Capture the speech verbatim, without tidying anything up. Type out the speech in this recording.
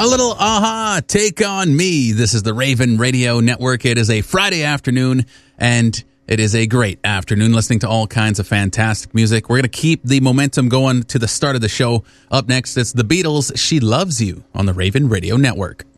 A little aha, Take On Me. This is the Raven Radio Network. It is a Friday afternoon, and it is a great afternoon listening to all kinds of fantastic music. We're going to keep the momentum going to the start of the show. Up next, it's the Beatles, She Loves You on the Raven Radio Network.